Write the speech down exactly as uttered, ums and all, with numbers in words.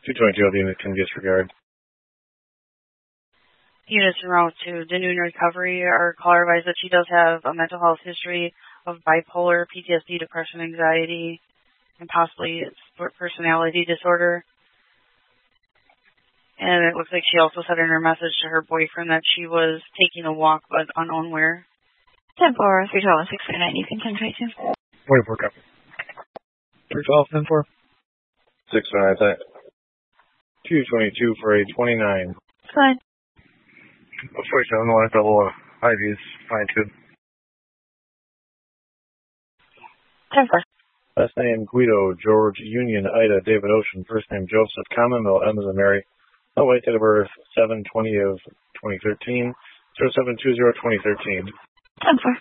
two twenty-two, the unit can disregard. Units en route to the noon recovery are caller advised that she does have a mental health history of bipolar, P T S D, depression, anxiety, and possibly split personality disorder. And it looks like she also said in her message to her boyfriend that she was taking a walk but unknown where. ten four, three twelve, six three nine, you can ten twenty-two. forty-four, copy. three twelve, ten four. six three nine, thanks. two twenty-two for a twenty-nine. Fine. forty-seven, one double I Vs, fine too. ten four. Last name Guido, George, Union, Ida, David Ocean. First name Joseph, Commonwealth, Emma and Mary. No wait, date of birth seven twenty of twenty thirteen. zero seven two zero twenty thirteen. ten four.